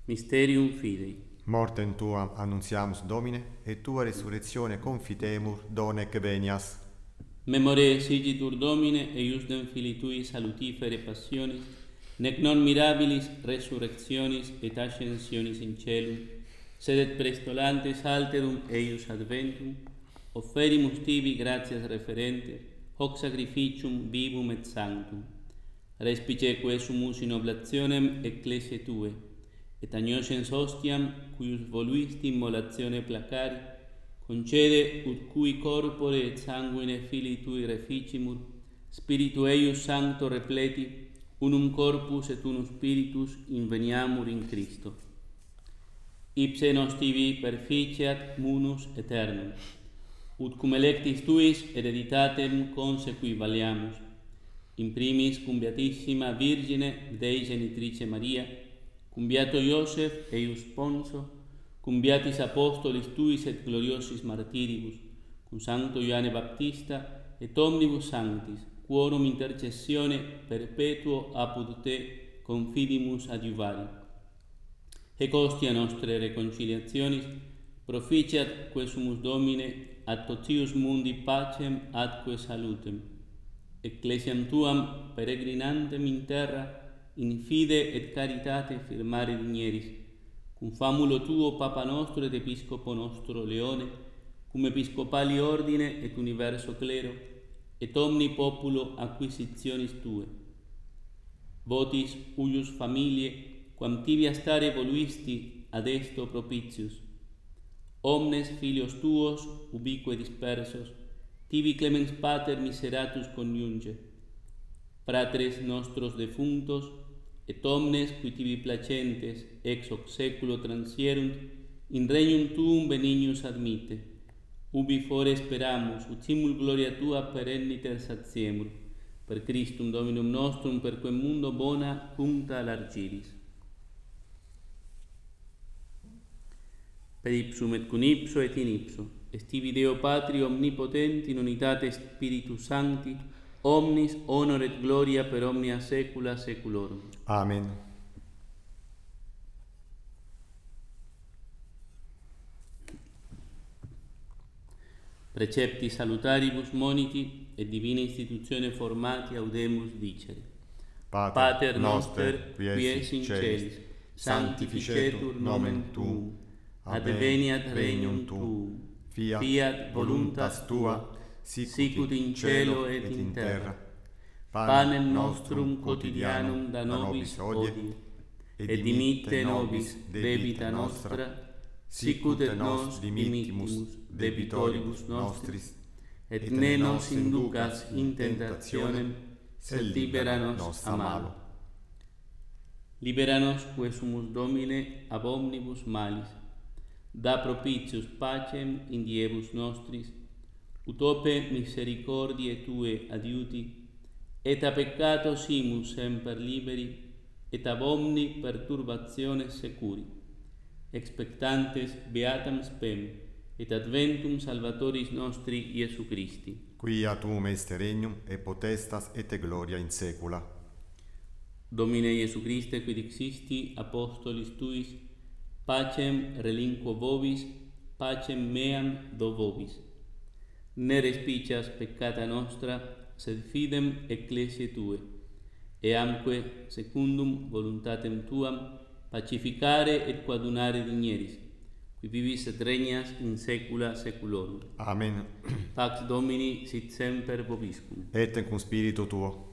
Mysterium Fidei. Mortem tuam annunziamus, Domine, et tua resurrectione confitemur, donec venias. Memore sigitur Domine, eiusdem Filii Tui salutifere passionis, nec non mirabilis resurrectionis et ascensionis in celum, sed et prestolantes alterum eius adventum, offerimus tibi gratias referente, hoc sacrificium vivum et sanctum. Respiceque sumus in oblationem ecclesiae Tue, et agnoscens hostiam, cuius voluisti immolatione placari, concede ut cui corpore et sanguine Filii Tui reficimur, Spiritu eius sancto repleti, unum corpus et unum spiritus inveniamur in Christo. Ipse nos tibi perficiat munus aeternum, ut cum electis Tuis hereditatem consequi valeamus, in primis cum Beatissima Virgine Dei Genitrice Maria, cum Beato Iosef eius Ponso, cum Beatis Apostolis Tuis et gloriosis martiribus, cum Sancto Ioanne Baptista et omnibus sanctis, quorum intercessione perpetuo apud Te confidimus adiuvari. Ec hostia nostre reconciliationis, proficiat que sumus Domine ad totius mundi pacem atque salutem. Ecclesiam Tuam peregrinantem in terra, in fide et caritate firmare digneris, cum famulo Tuo Papa nostro et Episcopo nostro Leone, cum Episcopali ordine et universo clero, et omni populo acquisitionis Tue. Votis uius familie, quam tibi stare voluisti ad esto propitius. Omnes filios Tuos, ubique dispersos, tibi clemens Pater miseratus coniunge. Fratres nostros defunctos, et omnes qui tibi placentes ex hoc saeculo transierunt, in regnum Tuum benignus admite. Ubi fore speramus, ut simul gloria Tua perenniter satiemur, per Christum Dominum nostrum, per quem mundo bona cuncta largiris. Per ipsum et cum ipso et in ipso, est tibi Deo Patri omnipotenti in unitate Spiritus Sancti, omnis honor et gloria per omnia saecula saeculorum. Amen. Precepti salutaribus moniti et divina institutione formati audemus dicere. Pater noster, qui es in celis, sanctificetur nomen Tuum, adveniat regnum Tuum, fiat voluntas Tua, sicut in cielo et in terra. Panem nostrum quotidianum da nobis hodie, et dimitte nobis debita nostra, sicut et nos dimittimus debitoribus nostris, et ne nos inducas in tentationem, sed libera nos a malo. Libera nos, que sumus Domine, ab omnibus malis. Da propitius pacem in diebus nostris, ut ope misericordiae Tue adiuti, et a peccato simus semper liberi, et ab omni perturbationes securi, expectantes beatam spem, et adventum Salvatoris nostri Iesu Christi. Quia Tuum est regnum, et potestas et gloria in saecula. Domine Iesu Christe, quid existi apostolis Tuis, pacem relinquo vobis, pacem meam do vobis. Ne respicias peccata nostra, sed fidem ecclesiae Tue, eamque secundum voluntatem Tuam pacificare et coadunare digneris, qui vivis et regnas in saecula saeculorum. Amen. Pax Domini sit semper vobiscum. Et cum spiritu Tuo.